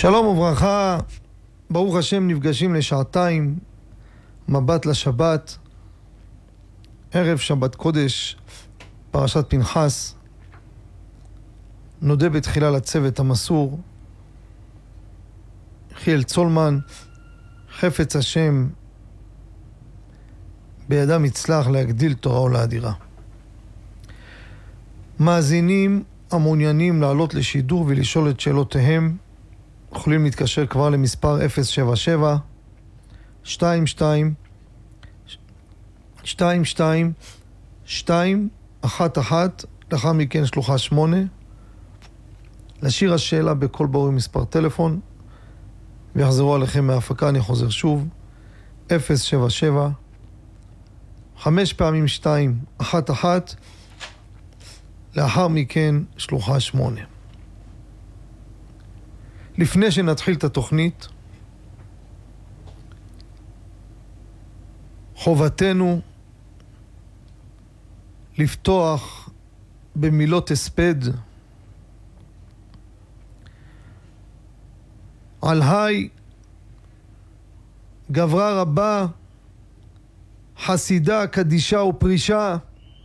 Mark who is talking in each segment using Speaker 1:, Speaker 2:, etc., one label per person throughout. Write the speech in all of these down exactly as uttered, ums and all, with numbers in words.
Speaker 1: שלום וברכה, ברוך השם, נפגשים לשעתיים, מבט לשבת, ערב שבת קודש, פרשת פנחס. נודה בתחילה לצוות המסור, יחיאל צולמן, חפץ השם בידם יצלח להגדיל תורה ולאדירה. מאזינים המעוניינים לעלות לשידור ולשאול את שאלותיהם יכולים להתקשר כבר למספר אפס שבע שבע שתיים שתיים שתיים שתיים שתיים אחת אחת, לאחר מכן שלוחה שמונה, לשיר השאלה בכל ברור מספר טלפון ויחזרו עליכם מההפקה. אני חוזר שוב, אפס שבע שבע חמש פעמים שתיים אחת אחת, לאחר מכן שלוחה שמונה. לפני שנתחיל את התוכנית, חובתנו לפתוח במילות הספד על היי גברה רבה חסידה קדישה ופרישה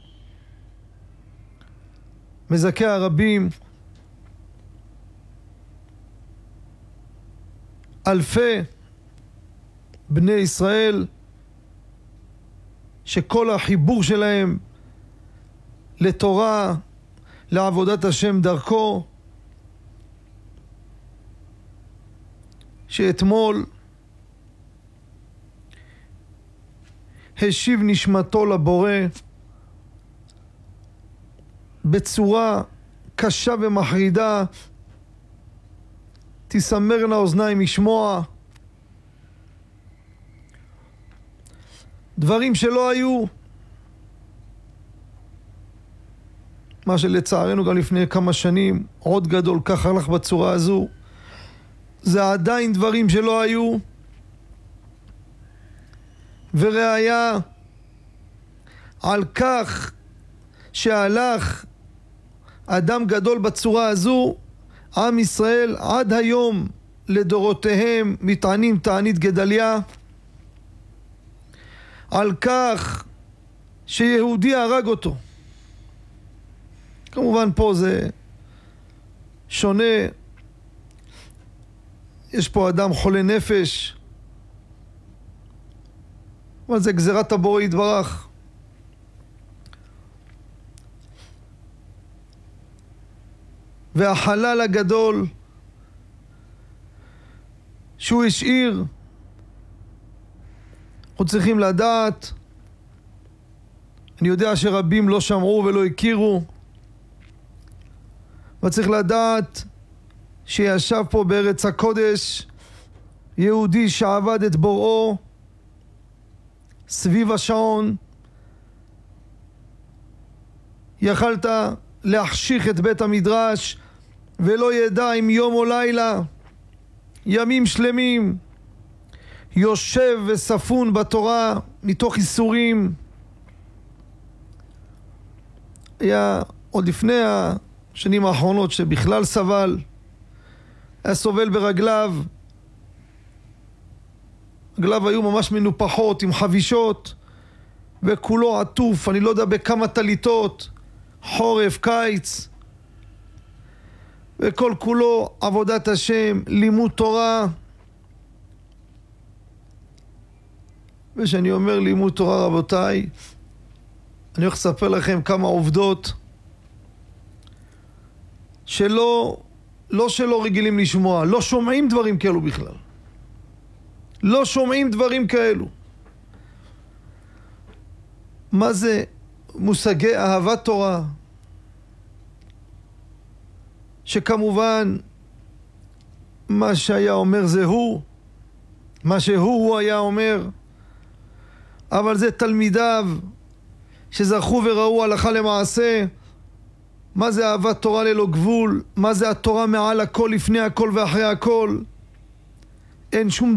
Speaker 1: מזכה הרבים אלפי בני ישראל שכל החיבור שלהם לתורה, לעבודת השם דרכו, שאתמול השיב נשמתו לבורא בצורה קשה ומחרידה, תסמרנה אוזניים לשמוע, דברים שלא היו, מה שלצערנו גם לפני כמה שנים עוד גדול כך הלך בצורה הזו. זה עדיין דברים שלא היו, וראיה על כך שהלך אדם גדול בצורה הזו, עם ישראל עד היום לדורותיהם מטענים תענית גדליה על כך שיהודי הרג אותו. כמובן פה זה שונה, יש פה אדם חולה נפש, אבל זה גזירת הבורא יתברך. והחלל הגדול שהוא השאיר, אנחנו צריכים לדעת, אני יודע שרבים לא שמעו ולא הכירו, וצריך לדעת שישב פה בארץ הקודש יהודי שעבד את בוראו סביב השעון. יכלת להחשיך את בית המדרש ולא ידע אם יום או לילה, ימים שלמים יושב וספון בתורה מתוך איסורים. היה עוד לפני השנים האחרונות שבכלל סבל, היה סובל ברגליו, רגליו היו ממש מנופחות עם חבישות וכולו עטוף, אני לא יודע בכמה תליטות, חורף, קיץ, וכל כולו עבודת השם, לימוד תורה. ושאני אומר לימוד תורה, רבותיי, אני הולך לספר לכם כמה עובדות שלא, לא שלא רגילים לשמוע, לא שומעים דברים כאלו בכלל. לא שומעים דברים כאלו. מה זה מושגי אהבת תורה? שכמובן מה שהיה אומר זה הוא, מה שהוא הוא היה אומר, אבל זה תלמידיו שזכו וראו הלכה למעשה מה זה אהבת תורה ללא גבול, מה זה התורה מעל הכל, לפני הכל ואחרי הכל. אין שום